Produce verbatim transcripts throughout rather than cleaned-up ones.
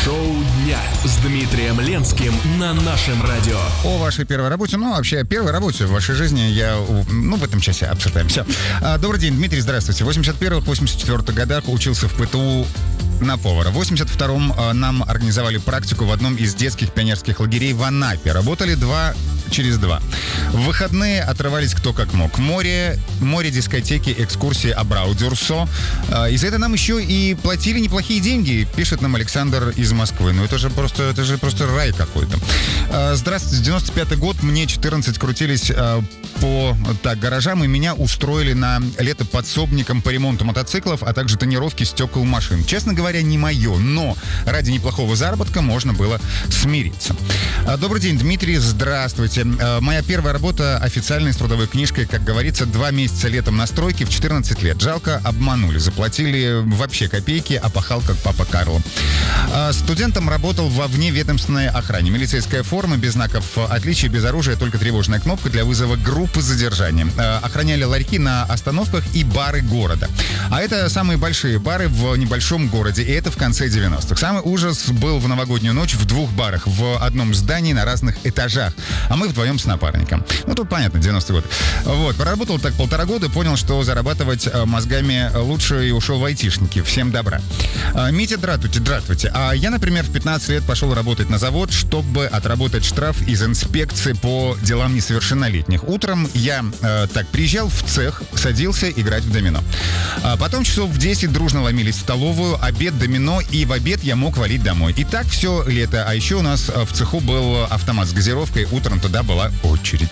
Шоу дня с Дмитрием Ленским на нашем радио. О вашей первой работе, ну вообще первой работе в вашей жизни я, ну в этом часе обсуждаем. Все. Добрый день, Дмитрий, здравствуйте. В восемьдесят первых — восемьдесят четвёртых годах учился в ПТУ на повара. В восемьдесят втором нам организовали практику в одном из детских пионерских лагерей в Анапе. Работали два через два. В выходные отрывались кто как мог. Море, море, дискотеки, экскурсии, Абрау-Дюрсо. И за это нам еще и платили неплохие деньги, пишет нам Александр из Москвы. Ну это же просто, это же просто рай какой-то. Здравствуйте, девяносто пятый год, мне четырнадцать, крутились по так, гаражам, и меня устроили на лето подсобником по ремонту мотоциклов, а также тонировки стекол машин. Честно говоря, не мое, но ради неплохого заработка можно было смириться. Добрый день, Дмитрий, здравствуйте. Моя первая работа официальной с трудовой книжкой, как говорится, два месяца летом на стройке в четырнадцать лет. Жалко, обманули. Заплатили вообще копейки, а пахал как папа Карло. Студентом работал во вневедомственной охране. Милицейская форма, без знаков отличия, без оружия, только тревожная кнопка для вызова группы задержания. Охраняли ларьки на остановках и бары города. А это самые большие бары в небольшом городе, и это в конце девяностых. Самый ужас был в новогоднюю ночь в двух барах, в одном здании на разных этажах. А мы вдвоем с напарником. Ну, тут понятно, девяностый год. Вот, проработал так полтора года, понял, что зарабатывать мозгами лучше, и ушел в айтишники. Всем добра. Митя, здравствуйте, здравствуйте. А я, например, в пятнадцать лет пошел работать на завод, чтобы отработать штраф из инспекции по делам несовершеннолетних. Утром я э, так приезжал в цех, садился играть в домино. А потом часов в десять дружно ломились в столовую, обед, домино, и в обед я мог валить домой. И так все лето. А еще у нас в цеху был автомат с газировкой, утром туда была очередь.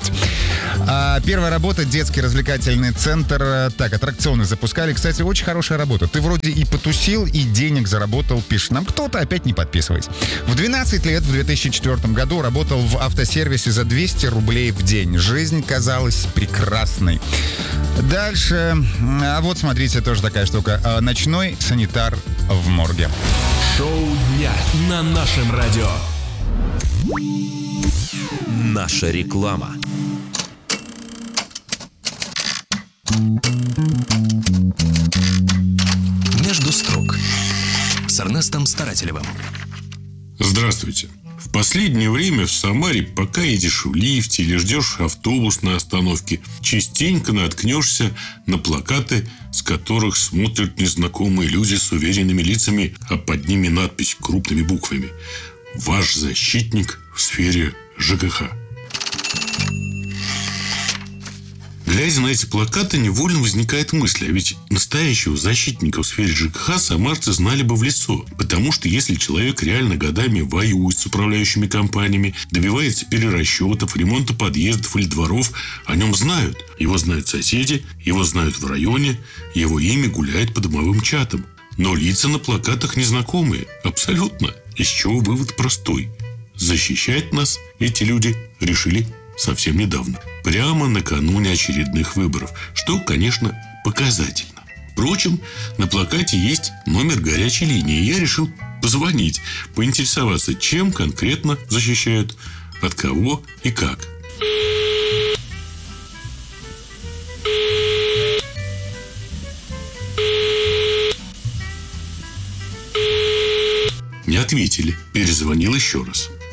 А первая работа — детский развлекательный центр. Так, аттракционы запускали. Кстати, очень хорошая работа. Ты вроде и потусил, и денег заработал, пишет нам кто-то, опять не подписывайся. В двенадцать лет, в две тысячи четвёртом году, работал в автосервисе за двести рублей в день. Жизнь казалась прекрасной. Дальше. А вот, смотрите, тоже такая штука. Ночной санитар в морге. Шоу дня на нашем радио. Наша реклама. Между строк с Эрнестом Старателевым. Здравствуйте. В последнее время в Самаре, пока едешь в лифте или ждешь автобус на остановке, частенько наткнешься на плакаты, с которых смотрят незнакомые люди с уверенными лицами, а под ними надпись крупными буквами: «Ваш защитник в сфере ЖКХ». Глядя на эти плакаты, невольно возникает мысль, а ведь настоящего защитника в сфере ЖКХ самарцы знали бы в лицо. Потому что если человек реально годами воюет с управляющими компаниями, добивается перерасчетов, ремонта подъездов или дворов, о нем знают. Его знают соседи, его знают в районе, его имя гуляет по домовым чатам. Но лица на плакатах незнакомые. Абсолютно. Из чего вывод простой. Защищать нас эти люди решили совсем недавно. Прямо накануне очередных выборов. Что, конечно, показательно. Впрочем, на плакате есть номер горячей линии. Я решил позвонить, поинтересоваться, чем конкретно защищают, от кого и как. Не ответили. Перезвонил еще раз.